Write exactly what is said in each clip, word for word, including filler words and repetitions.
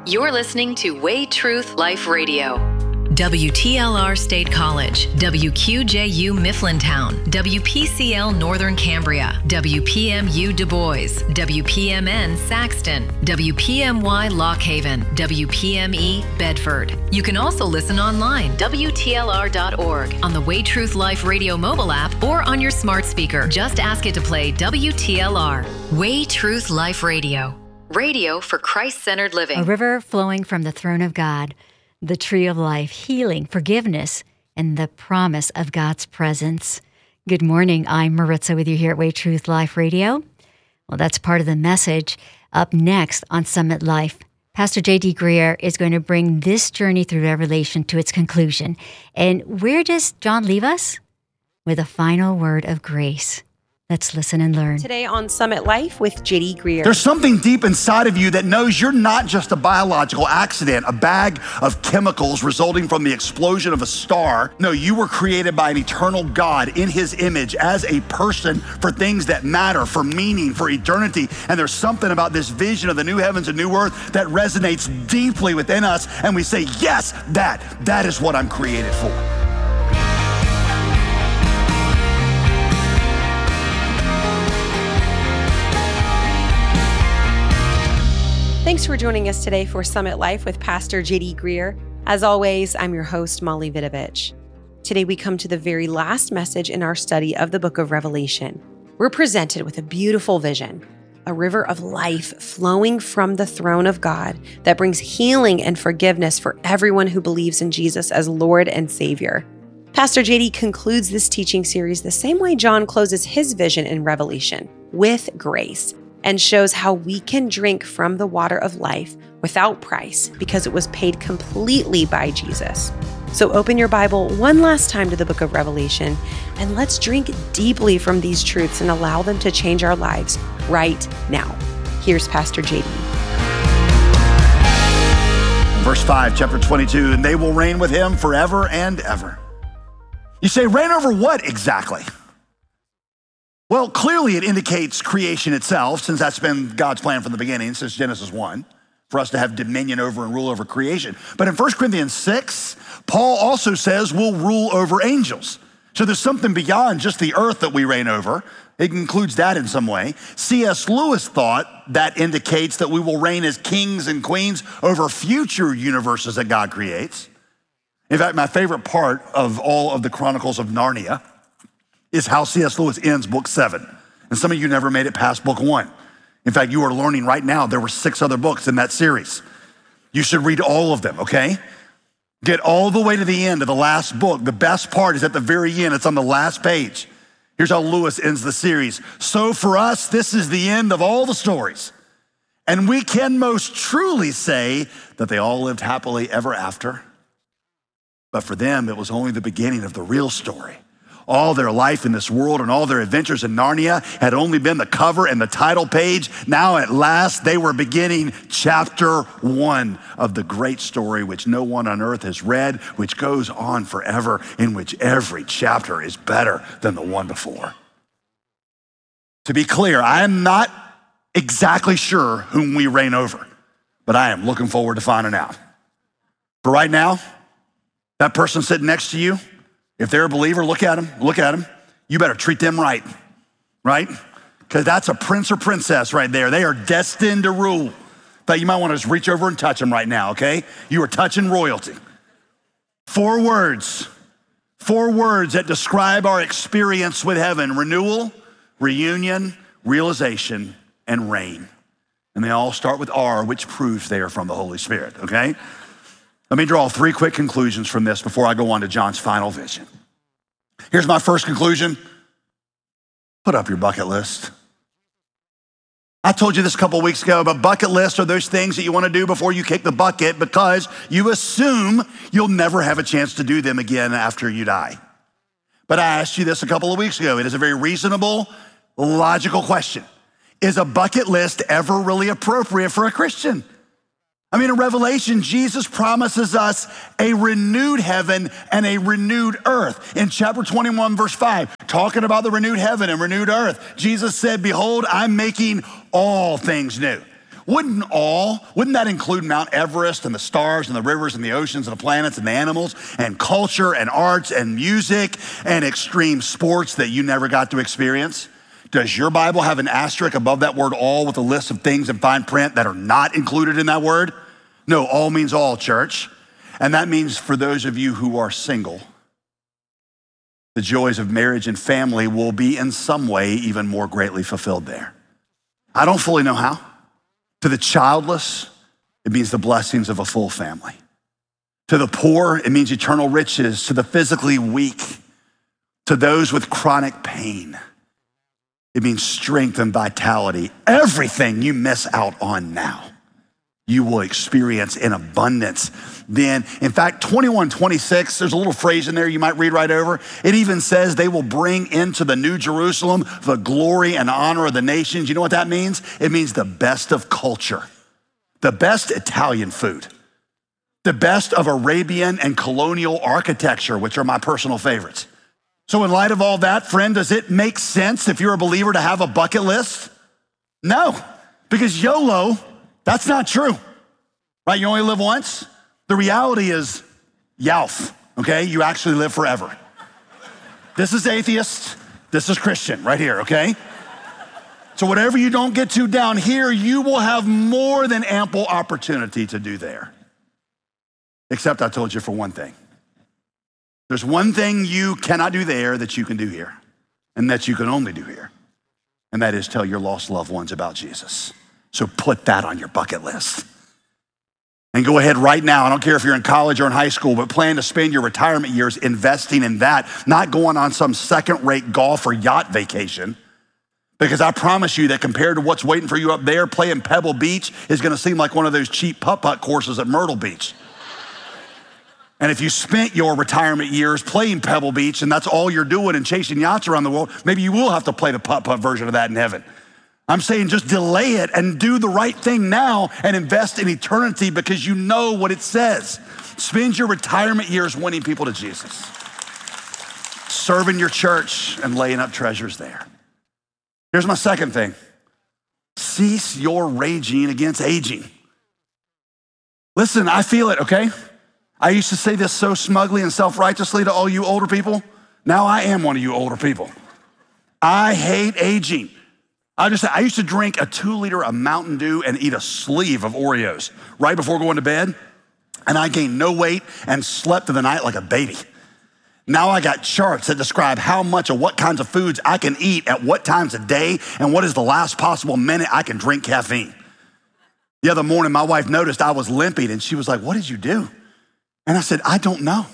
You're listening to Way Truth Life Radio. W T L R State College, W Q J U Mifflintown, W P C L Northern Cambria, W P M U Du Bois, W P M N Saxton, W P M Y Lock Haven, W P M E Bedford. You can also listen online, W T L R dot org, on the Way Truth Life Radio mobile app, or on your smart speaker. Just ask it to play W T L R. Way Truth Life Radio. Radio for Christ-centered living. A river flowing from the throne of God, the tree of life, healing, forgiveness, and the promise of God's presence. Good morning. I'm Maritza with you here at Way Truth Life Radio. Well, that's part of the message. Up next on Summit Life, Pastor J D. Greear is going to bring this journey through Revelation to its conclusion. And where does John leave us? With a final word of grace. Let's listen and learn. Today on Summit Life with J D. Greear. There's something deep inside of you that knows you're not just a biological accident, a bag of chemicals resulting from the explosion of a star. No, you were created by an eternal God in his image as a person for things that matter, for meaning, for eternity. And there's something about this vision of the new heavens and new earth that resonates deeply within us. And we say, yes, that, that is what I'm created for. Thanks for joining us today for Summit Life with Pastor J D. Greear. As always, I'm your host, Molly Vidovich. Today we come to the very last message in our study of the book of Revelation. We're presented with a beautiful vision, a river of life flowing from the throne of God that brings healing and forgiveness for everyone who believes in Jesus as Lord and Savior. Pastor J D concludes this teaching series the same way John closes his vision in Revelation, with grace, and shows how we can drink from the water of life without price because it was paid completely by Jesus. So open your Bible one last time to the book of Revelation, and let's drink deeply from these truths and allow them to change our lives right now. Here's Pastor J D. Verse five, chapter twenty-two, and they will reign with him forever and ever. You say, reign over what exactly? Well, clearly it indicates creation itself, since that's been God's plan from the beginning, since Genesis one, for us to have dominion over and rule over creation. But in First Corinthians six, Paul also says we'll rule over angels. So there's something beyond just the earth that we reign over. It includes that in some way. C S Lewis thought that indicates that we will reign as kings and queens over future universes that God creates. In fact, my favorite part of all of the Chronicles of Narnia is how C S Lewis ends book seven. And some of you never made it past book one. In fact, you are learning right now there were six other books in that series. You should read all of them, okay? Get all the way to the end of the last book. The best part is at the very end. It's on the last page. Here's how Lewis ends the series. So for us, this is the end of all the stories. And we can most truly say that they all lived happily ever after. But for them, it was only the beginning of the real story. All their life in this world and all their adventures in Narnia had only been the cover and the title page. Now at last they were beginning chapter one of the great story which no one on earth has read, which goes on forever, in which every chapter is better than the one before. To be clear, I am not exactly sure whom we reign over, but I am looking forward to finding out. For right now, that person sitting next to you, if they're a believer, look at them, look at them. You better treat them right, right? Because that's a prince or princess right there. They are destined to rule. But you might want to just reach over and touch them right now, okay? You are touching royalty. Four words, four words that describe our experience with heaven: renewal, reunion, realization, and reign. And they all start with R, which proves they are from the Holy Spirit, okay? Let me draw three quick conclusions from this before I go on to John's final vision. Here's my first conclusion. Put up your bucket list. I told you this a couple of weeks ago, but bucket lists are those things that you want to do before you kick the bucket because you assume you'll never have a chance to do them again after you die. But I asked you this a couple of weeks ago. It is a very reasonable, logical question. Is a bucket list ever really appropriate for a Christian? I mean, in Revelation, Jesus promises us a renewed heaven and a renewed earth. In chapter twenty-one, verse five, talking about the renewed heaven and renewed earth, Jesus said, behold, I'm making all things new. Wouldn't all, wouldn't that include Mount Everest and the stars and the rivers and the oceans and the planets and the animals and culture and arts and music and extreme sports that you never got to experience? Does your Bible have an asterisk above that word all with a list of things in fine print that are not included in that word? No, all means all, church. And that means for those of you who are single, the joys of marriage and family will be in some way even more greatly fulfilled there. I don't fully know how. To the childless, it means the blessings of a full family. To the poor, it means eternal riches. To the physically weak, to those with chronic pain, it means strength and vitality. Everything you miss out on now, you will experience in abundance. Then, in fact, twenty-one twenty-six, there's a little phrase in there you might read right over. It even says they will bring into the New Jerusalem the glory and honor of the nations. You know what that means? It means the best of culture, the best Italian food, the best of Arabian and colonial architecture, which are my personal favorites. So in light of all that, friend, does it make sense if you're a believer to have a bucket list? No, because YOLO, that's not true, right? You only live once. The reality is, yowf, okay? You actually live forever. This is atheist, this is Christian right here, okay? So whatever you don't get to down here, you will have more than ample opportunity to do there. Except I told you for one thing. There's one thing you cannot do there that you can do here, and that you can only do here, and that is tell your lost loved ones about Jesus. So put that on your bucket list. And go ahead right now, I don't care if you're in college or in high school, but plan to spend your retirement years investing in that, not going on some second-rate golf or yacht vacation. Because I promise you that compared to what's waiting for you up there, playing Pebble Beach is gonna seem like one of those cheap putt-putt courses at Myrtle Beach. And if you spent your retirement years playing Pebble Beach and that's all you're doing and chasing yachts around the world, maybe you will have to play the putt-putt version of that in heaven. I'm saying just delay it and do the right thing now and invest in eternity because you know what it says. Spend your retirement years winning people to Jesus, serving your church and laying up treasures there. Here's my second thing. Cease your raging against aging. Listen, I feel it, okay? I used to say this so smugly and self-righteously to all you older people. Now I am one of you older people. I hate aging. I just I used to drink a two liter of Mountain Dew and eat a sleeve of Oreos right before going to bed. And I gained no weight and slept through the night like a baby. Now I got charts that describe how much of what kinds of foods I can eat at what times a day and what is the last possible minute I can drink caffeine. The other morning, my wife noticed I was limping and she was like, "What did you do?" And I said, "I don't know.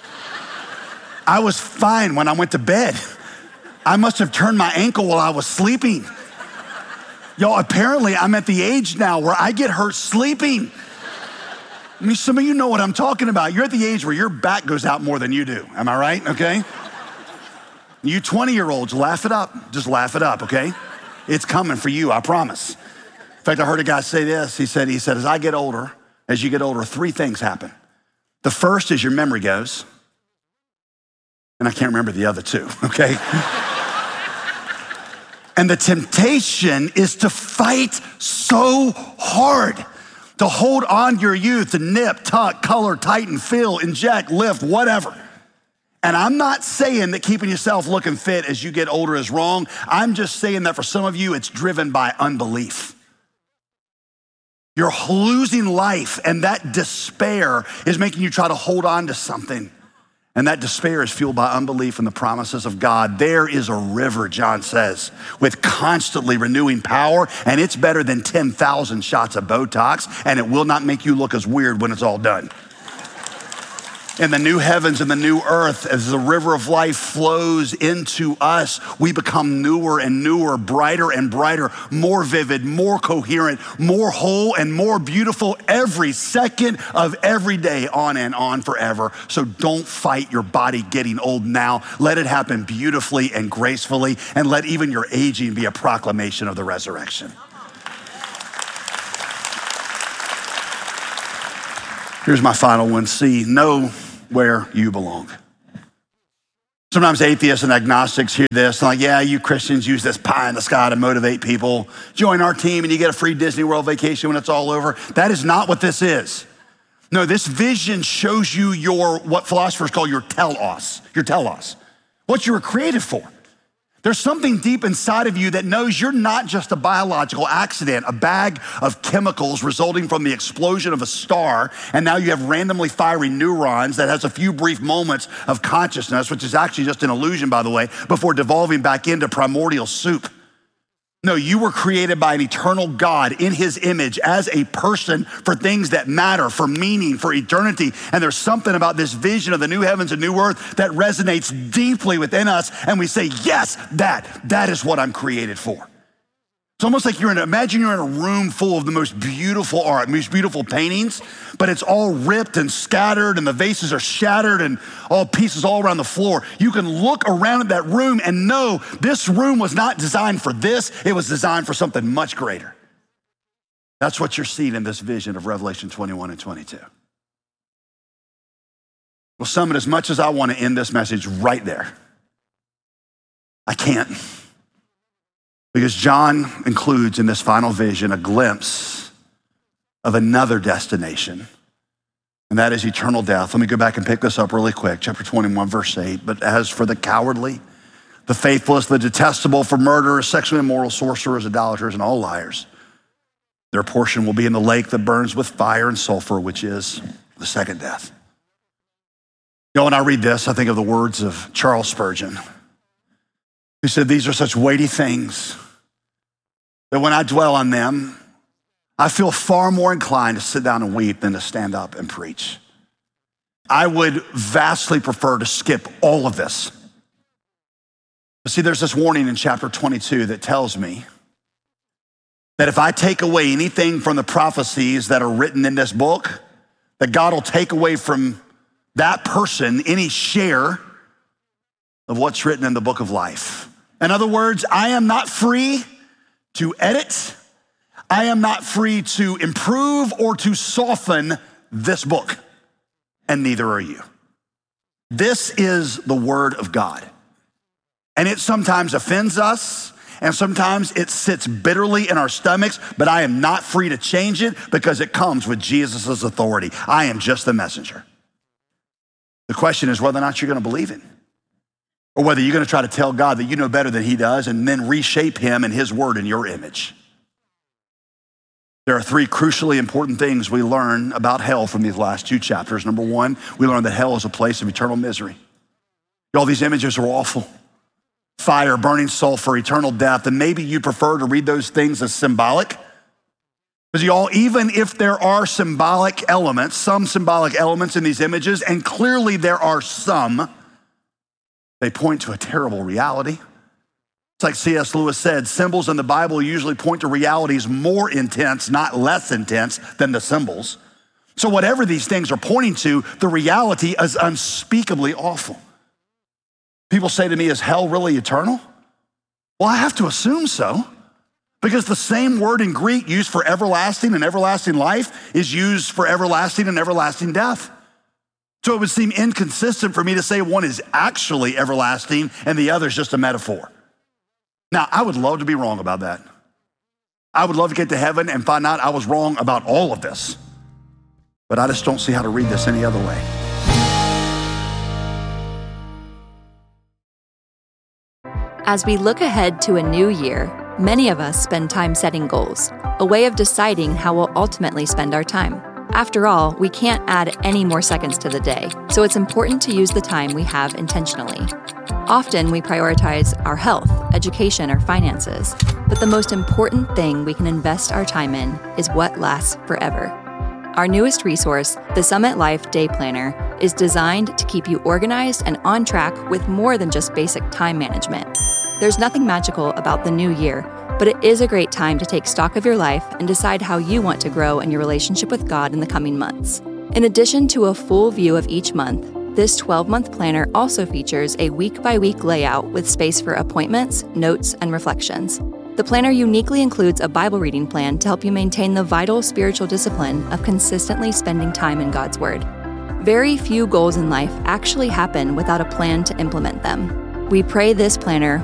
I was fine when I went to bed. I must have turned my ankle while I was sleeping." Y'all, apparently I'm at the age now where I get hurt sleeping. I mean, some of you know what I'm talking about. You're at the age where your back goes out more than you do. Am I right? Okay? You twenty-year-olds, laugh it up. Just laugh it up, okay? It's coming for you, I promise. In fact, I heard a guy say this. He said, he said, as I get older, as you get older, three things happen. The first is your memory goes. And I can't remember the other two, okay? And the temptation is to fight so hard, to hold on to your youth, to nip, tuck, color, tighten, fill, inject, lift, whatever. And I'm not saying that keeping yourself looking fit as you get older is wrong. I'm just saying that for some of you, it's driven by unbelief. You're losing life, and that despair is making you try to hold on to something. And that despair is fueled by unbelief in the promises of God. There is a river, John says, with constantly renewing power, and it's better than ten thousand shots of Botox, and it will not make you look as weird when it's all done. In the new heavens and the new earth, as the river of life flows into us, we become newer and newer, brighter and brighter, more vivid, more coherent, more whole and more beautiful every second of every day, on and on forever. So don't fight your body getting old now. Let it happen beautifully and gracefully, and let even your aging be a proclamation of the resurrection. Here's my final one. C, know where you belong. Sometimes atheists and agnostics hear this and like, yeah, you Christians use this pie in the sky to motivate people. Join our team and you get a free Disney World vacation when it's all over. That is not what this is. No, this vision shows you your, what philosophers call your telos, your telos, what you were created for. There's something deep inside of you that knows you're not just a biological accident, a bag of chemicals resulting from the explosion of a star, and now you have randomly firing neurons that has a few brief moments of consciousness, which is actually just an illusion, by the way, before devolving back into primordial soup. No, you were created by an eternal God in his image as a person for things that matter, for meaning, for eternity. And there's something about this vision of the new heavens and new earth that resonates deeply within us. And we say, yes, that, that is what I'm created for. It's almost like you're in, imagine you're in a room full of the most beautiful art, most beautiful paintings, but it's all ripped and scattered and the vases are shattered and all pieces all around the floor. You can look around at that room and know this room was not designed for this, it was designed for something much greater. That's what you're seeing in this vision of Revelation twenty-one and twenty-two. Well, Summit, as much as I want to end this message right there, I can't. Because John includes in this final vision a glimpse of another destination, and that is eternal death. Let me go back and pick this up really quick. Chapter twenty-one, verse eight. But as for the cowardly, the faithless, the detestable, for murderers, sexually immoral, sorcerers, idolaters, and all liars, their portion will be in the lake that burns with fire and sulfur, which is the second death. You know, when I read this, I think of the words of Charles Spurgeon, who said, these are such weighty things that when I dwell on them, I feel far more inclined to sit down and weep than to stand up and preach. I would vastly prefer to skip all of this. But see, there's this warning in chapter twenty-two that tells me that if I take away anything from the prophecies that are written in this book, that God will take away from that person any share of what's written in the book of life. In other words, I am not free to edit. I am not free to improve or to soften this book, and neither are you. This is the word of God, and it sometimes offends us, and sometimes it sits bitterly in our stomachs, but I am not free to change it because it comes with Jesus' authority. I am just the messenger. The question is whether or not you're going to believe it, or whether you're going to try to tell God that you know better than he does and then reshape him and his word in your image. There are three crucially important things we learn about hell from these last two chapters. Number one, we learn that hell is a place of eternal misery. All these images are awful. Fire, burning sulfur, eternal death, and maybe you prefer to read those things as symbolic. Because y'all, even if there are symbolic elements, some symbolic elements in these images, and clearly there are some, they point to a terrible reality. It's like C S Lewis said, symbols in the Bible usually point to realities more intense, not less intense than the symbols. So whatever these things are pointing to, the reality is unspeakably awful. People say to me, is hell really eternal? Well, I have to assume so, because the same word in Greek used for everlasting and everlasting life is used for everlasting and everlasting death. So it would seem inconsistent for me to say one is actually everlasting and the other is just a metaphor. Now, I would love to be wrong about that. I would love to get to heaven and find out I was wrong about all of this. But I just don't see how to read this any other way. As we look ahead to a new year, many of us spend time setting goals, a way of deciding how we'll ultimately spend our time. After all, we can't add any more seconds to the day, so it's important to use the time we have intentionally. Often we prioritize our health, education, or finances, but the most important thing we can invest our time in is what lasts forever. Our newest resource, the Summit Life Day Planner, is designed to keep you organized and on track with more than just basic time management. There's nothing magical about the new year, but it is a great time to take stock of your life and decide how you want to grow in your relationship with God in the coming months. In addition to a full view of each month, this twelve-month planner also features a week-by-week layout with space for appointments, notes, and reflections. The planner uniquely includes a Bible reading plan to help you maintain the vital spiritual discipline of consistently spending time in God's Word. Very few goals in life actually happen without a plan to implement them. We pray this planner